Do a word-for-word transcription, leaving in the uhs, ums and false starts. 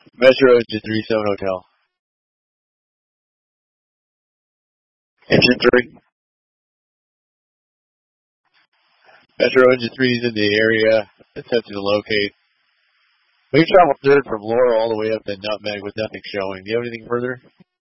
Metro Engine three seven Hotel. Engine three. Metro Engine three is in the area. Attempting to locate. We've traveled third from Laurel all the way up to Nutmeg with nothing showing. Do you have anything further?